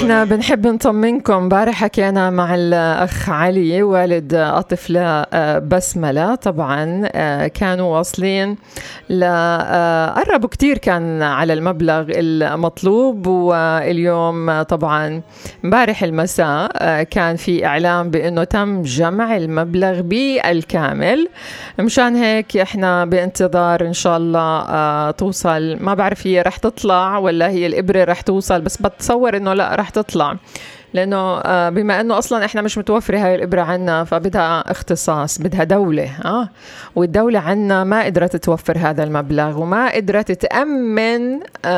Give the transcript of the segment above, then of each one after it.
احنا بنحب نطمنكم. امبارح حكينا مع الأخ علي والد الطفلة بسملة. طبعا كانوا واصلين قربوا كتير كان على المبلغ المطلوب، واليوم طبعا امبارح المساء كان في إعلام بأنه تم جمع المبلغ بالكامل. مشان هيك احنا بانتظار ان شاء الله توصل. ما بعرف هي رح تطلع ولا هي الإبرة رح توصل، بس بتصور انه لا رح تطلع، لأنه بما أنه أصلا إحنا مش متوفرة هاي الإبرة عنا، فبدها اختصاص، بدها دولة. والدولة عنا ما قدرت توفر هذا المبلغ، وما قدرت تأمن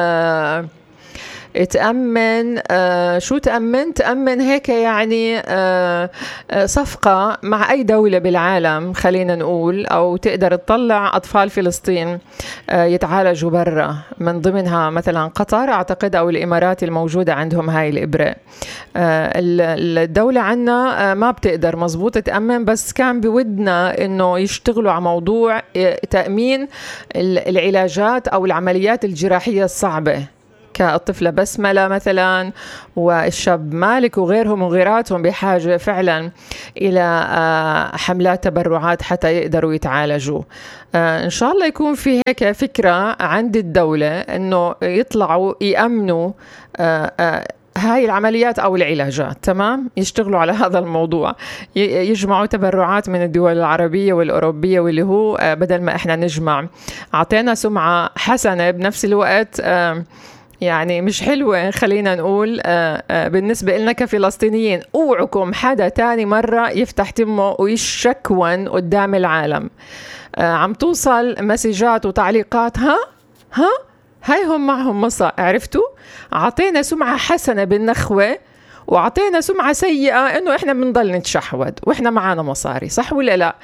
شو تأمن هيك يعني صفقة مع أي دولة بالعالم، خلينا نقول، أو تقدر تطلع أطفال فلسطين يتعالجوا برا، من ضمنها مثلا قطر أعتقد أو الإمارات الموجودة عندهم هاي الإبرة. الدولة عنا ما بتقدر مزبوط تأمن، بس كان بودنا إنه يشتغلوا على موضوع تأمين العلاجات أو العمليات الجراحية الصعبة، كالطفلة بسملة مثلا والشاب مالك وغيرهم وغيراتهم، بحاجة فعلا إلى حملات تبرعات حتى يقدروا يتعالجوا. إن شاء الله يكون في هيك فكرة عند الدولة إنه يطلعوا يأمنوا هاي العمليات أو العلاجات، تمام، يشتغلوا على هذا الموضوع، يجمعوا تبرعات من الدول العربية والأوروبية، واللي هو بدل ما إحنا نجمع. عطينا سمعة حسنة بنفس الوقت يعني مش حلوة، خلينا نقول بالنسبة لنا كفلسطينيين. اوعكم حدا تاني مرة يفتح تمه ويشكون قدام العالم. عم توصل مسجات وتعليقات، هاي هم معهم مصا، عرفتوا؟ عطينا سمعة حسنة بالنخوة، وعطينا سمعة سيئة انه احنا بنضل نتشحود واحنا معانا مصاري، صح ولا لا؟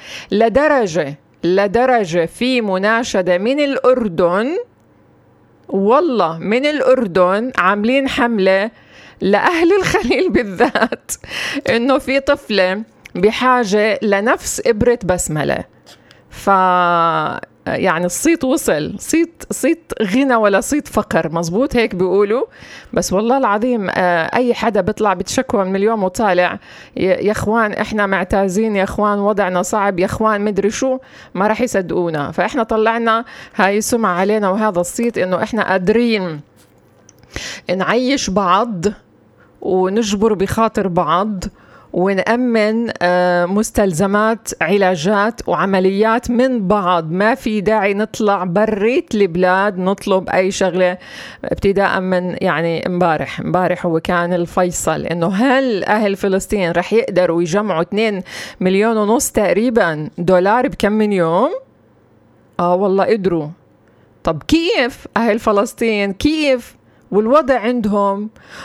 لدرجة في مناشدة من الأردن، والله من الأردن، عاملين حملة لأهل الخليل بالذات إنه في طفلة بحاجة لنفس إبرة بسملة. يعني الصيت وصل، صيت غنى ولا صيت فقر، مزبوط هيك بيقولوا. بس والله العظيم أي حدا بيطلع بتشكوى من اليوم وطالع يا إخوان إحنا معتازين، يا إخوان وضعنا صعب، يا إخوان مدري شو، ما رح يصدقونا. فإحنا طلعنا هاي السمعة علينا وهذا الصيت إنه إحنا قادرين نعيش بعض ونجبر بخاطر بعض ونأمن مستلزمات علاجات وعمليات من بعض. ما في داعي نطلع بريت البلاد نطلب أي شغلة، ابتداء من يعني امبارح هو كان الفيصل، إنه هل أهل فلسطين رح يقدروا يجمعوا 2.5 مليون تقريبا دولار بكم من يوم؟ والله قدروا. طب كيف أهل فلسطين كيف والوضع عندهم،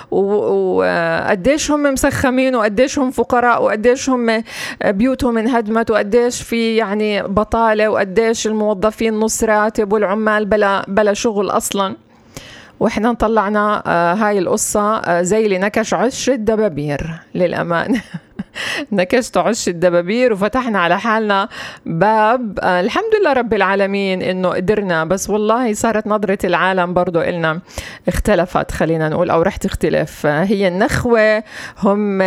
وقديش هم مسخمين، وقديش هم فقراء، وقديش هم بيوتهم انهدمت، وقديش في يعني بطالة، وقديش الموظفين نص راتب والعمال بلا شغل أصلا. وإحنا طلعنا هاي القصة زي اللي نكش عش الدبابير للأمان. نكشت عش الدبابير وفتحنا على حالنا باب. الحمد لله رب العالمين إنه قدرنا، بس والله صارت نظرة العالم برضو إلنا اختلفت، خلينا نقول، أو رح تختلف. هي النخوة هم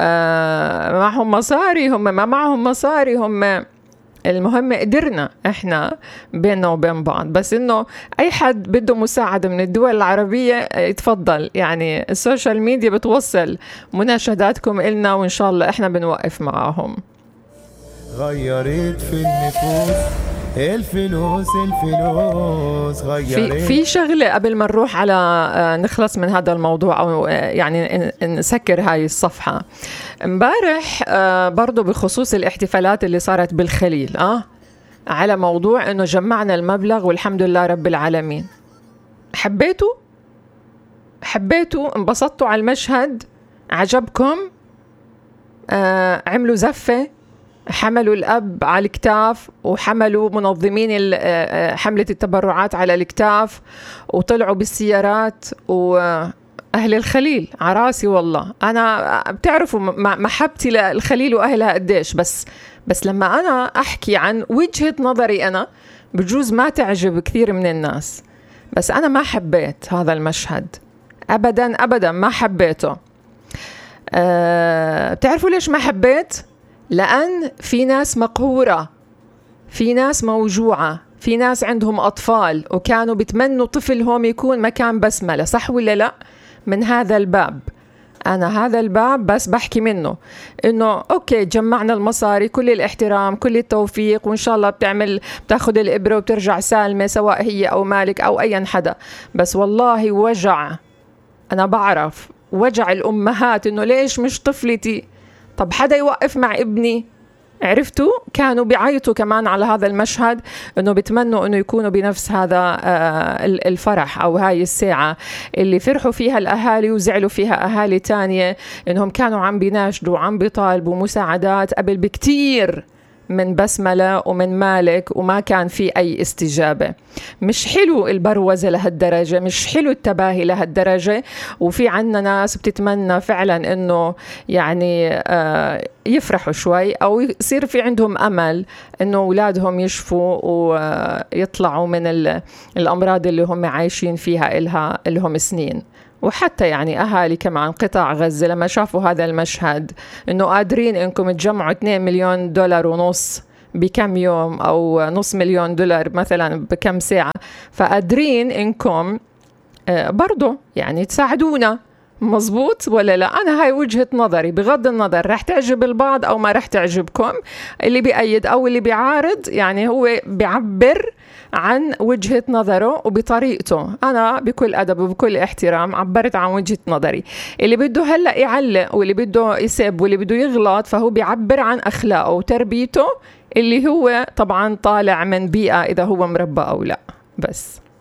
معهم مصاري، هم ما معهم مصاري، هم المهم قدرنا احنا بيننا وبين بعض. بس انه اي حد بده مساعدة من الدول العربية يتفضل، يعني السوشيال ميديا بتوصل مناشداتكم إلنا، وان شاء الله احنا بنوقف معاهم. غيرت في النفوس الفلوس غيرت. في شغلة قبل ما نروح على نخلص من هذا الموضوع، أو يعني نسكر هاي الصفحة. امبارح برضو بخصوص الاحتفالات اللي صارت بالخليل، على موضوع انه جمعنا المبلغ والحمد لله رب العالمين. حبيتوا انبسطتوا على المشهد، عجبكم، عملوا زفة، حملوا الأب على الكتاف، وحملوا منظمين حملة التبرعات على الكتاف، وطلعوا بالسيارات. وأهل الخليل عراسي، والله أنا بتعرفوا محبتي للخليل وأهلها قديش، بس لما أنا أحكي عن وجهة نظري أنا، بجوز ما تعجب كثير من الناس، بس أنا ما حبيت هذا المشهد أبدا ما حبيته. بتعرفوا ليش ما حبيت؟ لأن في ناس مقهورة، في ناس موجوعة، في ناس عندهم أطفال وكانوا بيتمنوا طفلهم يكون مكان بسملة، صح ولا لا؟ من هذا الباب، أنا هذا الباب بس بحكي منه إنه أوكي جمعنا المصاري، كل الاحترام كل التوفيق، وإن شاء الله بتاخد الإبرة وبترجع سالمة سواء هي أو مالك أو أي حدا. بس والله وجع، أنا بعرف وجع الأمهات إنه ليش مش طفلتي؟ طب حدا يوقف مع ابني؟ عرفتوا؟ كانوا بيعيطوا كمان على هذا المشهد، انه بيتمنوا انه يكونوا بنفس هذا الفرح او هاي الساعة اللي فرحوا فيها الاهالي وزعلوا فيها اهالي تانية، انهم كانوا عم بيناشدوا وعم بيطالبوا مساعدات قبل بكتير من بسملة ومن مالك، وما كان في أي استجابة. مش حلو البروزة لهالدرجة، مش حلو التباهي لهالدرجة. وفي عنا ناس بتتمنى فعلا إنه يعني يفرحوا شوي أو يصير في عندهم أمل إنه أولادهم يشفوا ويطلعوا من الأمراض اللي هم عايشين فيها إلهم سنين. وحتى يعني أهالي كمان قطاع غزة لما شافوا هذا المشهد إنه قادرين إنكم تجمعوا 2 مليون دولار ونص بكم يوم أو نص مليون دولار مثلا بكم ساعة، فقادرين إنكم برضو يعني تساعدونا. مزبوط ولا لا؟ أنا هاي وجهة نظري، بغض النظر رح تعجب البعض أو ما رح تعجبكم، اللي بيأيد أو اللي بيعارض يعني هو بيعبر عن وجهة نظره وبطريقته. أنا بكل أدب وبكل احترام عبرت عن وجهة نظري. اللي بده هلأ يعلق واللي بده يسب واللي بده يغلط فهو بيعبر عن أخلاقه وتربيته اللي هو طبعا طالع من بيئة إذا هو مربى أو لا. بس